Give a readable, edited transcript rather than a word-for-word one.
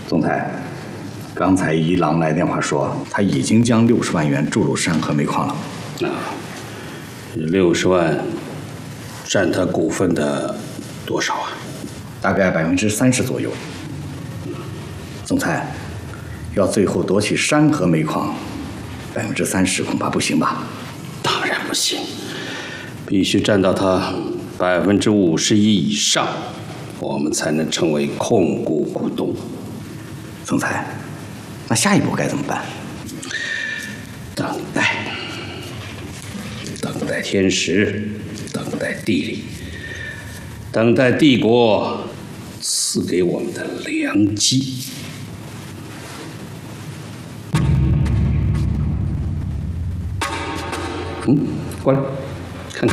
总裁，刚才一郎来电话说，他已经将60万元注入山河煤矿了。 60万占他股份的多少啊？ 大概30%左右。总裁，要最后夺取山河煤矿，30%恐怕不行吧？ 当然不行，必须占到他51%以上，我们才能成为控股股东。 总裁，那下一步该怎么办？ 等待天时，等待地利，等待帝国赐给我们的良机。过来。